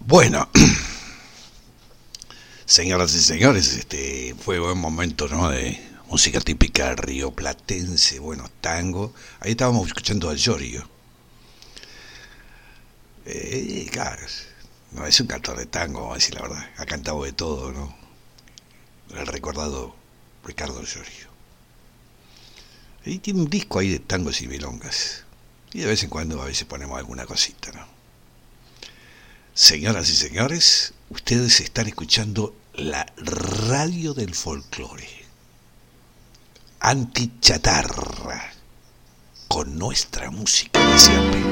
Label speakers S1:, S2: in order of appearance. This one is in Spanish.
S1: Bueno, señoras y señores, fue buen momento, ¿no? De música típica rioplatense, bueno, tango. Ahí estábamos escuchando a Llorio. Claro, no es un cantor de tango, vamos a decir la verdad. Ha cantado de todo, ¿no? El recordado Ricardo Llorio. Y tiene un disco ahí de tangos y milongas. Y de vez en cuando a veces ponemos alguna cosita, ¿no? Señoras y señores, ustedes están escuchando la radio del folclore. Antichatarra. Con nuestra música de siempre.